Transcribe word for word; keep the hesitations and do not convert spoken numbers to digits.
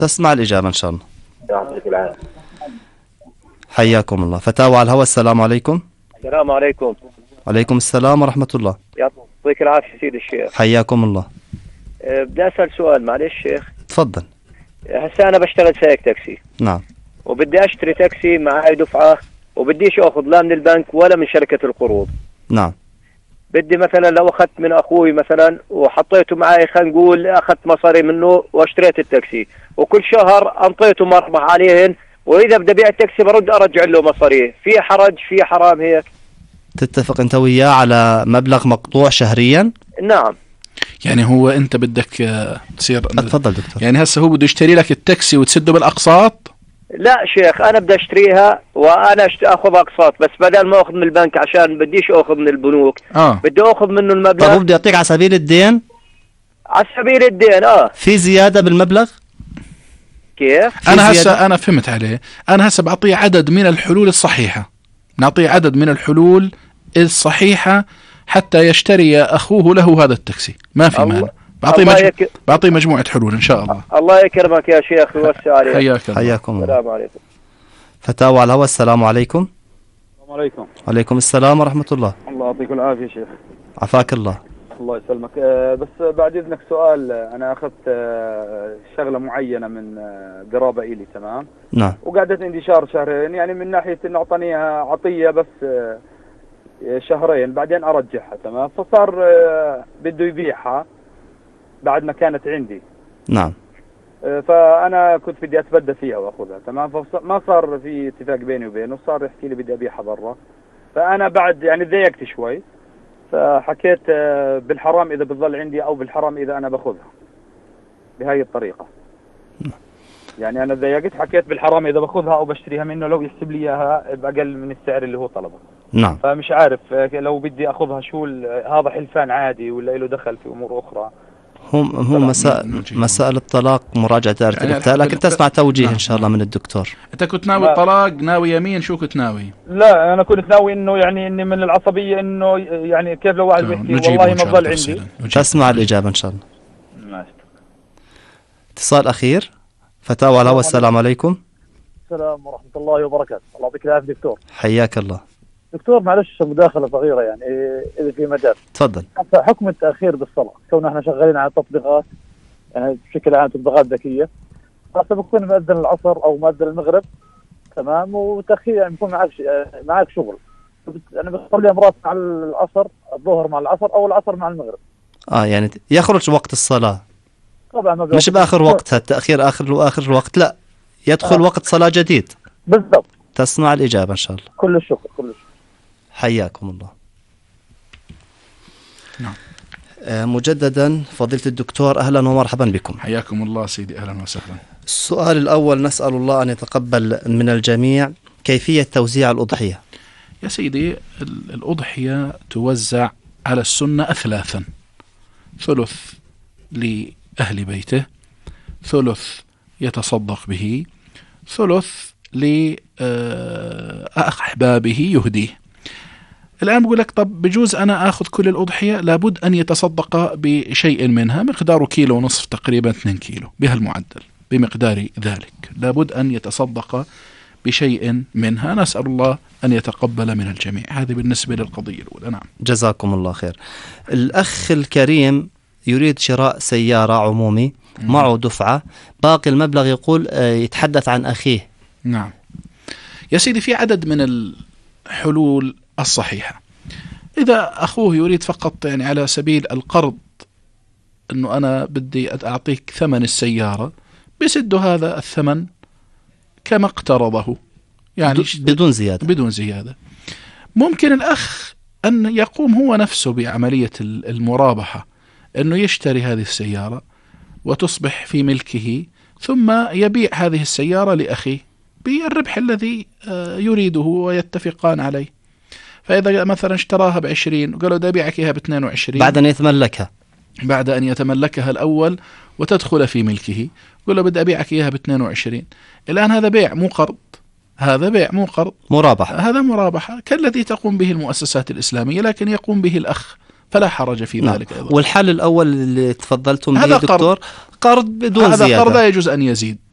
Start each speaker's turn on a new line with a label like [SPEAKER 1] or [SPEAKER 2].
[SPEAKER 1] تسمع الإجابة إن شاء الله.
[SPEAKER 2] يعطيك العافية.
[SPEAKER 1] حياكم الله. فتاوى على الهواء. السلام عليكم.
[SPEAKER 2] السلام عليكم.
[SPEAKER 1] عليكم السلام ورحمة الله.
[SPEAKER 2] يعطيك العافية سيد الشيخ.
[SPEAKER 1] حياكم الله.
[SPEAKER 2] أه بدي أسأل سؤال معلش شيخ.
[SPEAKER 1] تفضل.
[SPEAKER 2] هسا أنا بشتغل سائق تاكسي.
[SPEAKER 1] نعم.
[SPEAKER 2] وبدي أشتري تاكسي معي دفعة، وبديش أخذ لا من البنك ولا من شركة القروض.
[SPEAKER 1] نعم.
[SPEAKER 2] بدي مثلا لو أخذت من أخوي مثلا وحطيته معي، خلينا نقول أخذت مصاري منه واشتريت التاكسي، وكل شهر أنطيته مربح عليهن، وإذا بدي أبيع التاكسي برد أرجع له مصاريه، في حرج في حرام هيك؟
[SPEAKER 1] تتفق أنت وياه على مبلغ مقطوع شهريا؟
[SPEAKER 2] نعم.
[SPEAKER 3] يعني هو أنت بدك تصير.
[SPEAKER 1] تفضل دكتور.
[SPEAKER 3] يعني هسه هو بده يشتري لك التاكسي وتسده بالأقساط؟
[SPEAKER 2] لا شيخ، أنا بدي أشتريها وأنا أخذ أقساط، بس بدل ما أخذ من البنك عشان بديش أخذ من البنوك.
[SPEAKER 3] آه.
[SPEAKER 2] بدي أخذ منه المبلغ.
[SPEAKER 1] طب بدي أعطيك على سبيل الدين؟
[SPEAKER 2] على سبيل الدين. آه
[SPEAKER 1] في زيادة بالمبلغ؟
[SPEAKER 2] كيف؟
[SPEAKER 3] أنا هسه أنا فهمت عليه. أنا هسه بعطيه عدد من الحلول الصحيحة، نعطيه عدد من الحلول الصحيحة حتى يشتري أخوه له هذا التاكسي، ما في مانع. بعطيه مجمو... يك... بعطيه مجموعة حلول إن شاء الله.
[SPEAKER 2] الله يكرمك يا شيخ ويوسع عليك.
[SPEAKER 3] حياك
[SPEAKER 1] حياكم الله.
[SPEAKER 2] السلام عليكم.
[SPEAKER 1] فتاوى على الهواء. السلام عليكم.
[SPEAKER 4] السلام عليكم.
[SPEAKER 1] عليكم السلام ورحمة الله.
[SPEAKER 4] الله يعطيك العافية شيخ.
[SPEAKER 1] عفاك الله.
[SPEAKER 4] الله يسلمك. أه بس بعد إذنك سؤال. أنا أخذت أه شغلة معينة من أه قرابة إلي، تمام؟
[SPEAKER 1] نعم.
[SPEAKER 4] وقعدت عندي شهر شهرين، يعني من ناحية إنه أعطانيها عطية بس أه شهرين، بعدين أرجعها، تمام؟ فصار أه بده يبيعها بعد ما كانت عندي.
[SPEAKER 1] نعم.
[SPEAKER 4] أه فأنا كنت بدي أتبدى فيها وأخذها، تمام؟ فما صار في اتفاق بيني وبينه، صار يحكي لي بدي أبيعها برا. فأنا بعد يعني ضايقت شوي، فحكيت بالحرام إذا بتظل عندي أو بالحرام إذا أنا باخذها بهاي الطريقة. يعني أنا ضايقت، حكيت بالحرام إذا باخذها أو بشتريها منه لو يحسب لي إياها بأقل من السعر اللي هو طلبه.
[SPEAKER 1] نعم.
[SPEAKER 4] فمش عارف لو بدي أخذها شو هذا حلفان عادي ولا له دخل في أمور أخرى؟
[SPEAKER 1] هم هم مسائل مسائل الطلاق مراجعة دائرة الإفتاء، لكن تسمع توجيه إن شاء الله من الدكتور.
[SPEAKER 3] أنت كنت ناوي الطلاق، ناوي يمين، شو كنت ناوي؟
[SPEAKER 4] لا أنا كنت ناوي إنه يعني إني من العصبية إنه يعني كيف لو واحد بيحكي والله ما ضل عندي.
[SPEAKER 1] تسمع الإجابة إن شاء الله.
[SPEAKER 4] ماشي.
[SPEAKER 1] اتصال أخير. فتاوى على الهواء. السلام عليكم.
[SPEAKER 5] السلام ورحمة الله وبركاته. الله يعطيك العافية دكتور.
[SPEAKER 1] حياك الله.
[SPEAKER 5] دكتور معلش مداخلة صغيرة يعني إذا في مجال.
[SPEAKER 1] تفضل.
[SPEAKER 5] حكم التأخير بالصلاة، كون احنا شغالين على تطبيقات يعني بشكل عام تطبيقات ذكية، خاصة بكون مؤذن العصر أو مؤذن المغرب، تمام، وتأخير يعني بكون معك معك شغل، أنا بصلي أمرات مع العصر، الظهر مع العصر أو العصر مع المغرب.
[SPEAKER 1] آه يعني يخرج وقت الصلاة.
[SPEAKER 5] طبعا
[SPEAKER 1] مش بآخر وقتها التأخير آخر وآخر الوقت، لا يدخل آه. وقت صلاة جديد.
[SPEAKER 5] بالضبط.
[SPEAKER 1] تسمع الإجابة إن شاء الله.
[SPEAKER 5] كل الشكر كل الشكر.
[SPEAKER 1] حياكم الله.
[SPEAKER 3] نعم.
[SPEAKER 1] آه مجددا فضيلة الدكتور أهلا ومرحبا بكم.
[SPEAKER 3] حياكم الله سيدي، أهلا وسهلا.
[SPEAKER 1] السؤال الأول، نسأل الله أن يتقبل من الجميع كيفية توزيع الأضحية.
[SPEAKER 3] يا سيدي الأضحية توزع على السنة أثلاثا: ثلث لأهل بيته، ثلث يتصدق به، ثلث لأحبابه يهديه. الآن بقول لك طب بجوز أنا أخذ كل الأضحية، لابد أن يتصدق بشيء منها مقداره كيلو ونصف تقريبا اثنين كيلو بهالمعدل، بمقدار ذلك لابد أن يتصدق بشيء منها. نسأل الله أن يتقبل من الجميع. هذه بالنسبة للقضية الأولى. نعم.
[SPEAKER 1] جزاكم الله خير. الأخ الكريم يريد شراء سيارة عمومي، معه دفعة، باقي المبلغ يقول يتحدث عن أخيه.
[SPEAKER 3] نعم يا سيدي، في عدد من الحلول الصحيحة. إذا أخوه يريد فقط يعني على سبيل القرض، أنه أنا بدي أعطيك ثمن السيارة، بسد هذا الثمن كما اقترضه، يعني
[SPEAKER 1] بدون زيادة
[SPEAKER 3] بدون زيادة. ممكن الأخ أن يقوم هو نفسه بعملية المرابحة، أنه يشتري هذه السيارة وتصبح في ملكه، ثم يبيع هذه السيارة لأخيه بالربح الذي يريده ويتفقان عليه. فإذا مثلا اشتراها بعشرين وقالوا ده بيعك إياها باثنين وعشرين
[SPEAKER 1] بعد أن يتملكها
[SPEAKER 3] بعد أن يتملكها الأول وتدخل في ملكه، قال له بدي أبيعك إياها باثنين وعشرين. الآن هذا بيع مو قرض، هذا بيع مو قرض،
[SPEAKER 1] مرابحة.
[SPEAKER 3] هذا مرابحة كالذي تقوم به المؤسسات الإسلامية، لكن يقوم به الأخ، فلا حرج في
[SPEAKER 1] نعم.
[SPEAKER 3] ذلك أيضا.
[SPEAKER 1] والحل الأول اللي تفضلتم به دكتور، قرض بدون
[SPEAKER 3] هذا
[SPEAKER 1] زيادة،
[SPEAKER 3] هذا قرض لا يجوز أن يزيد.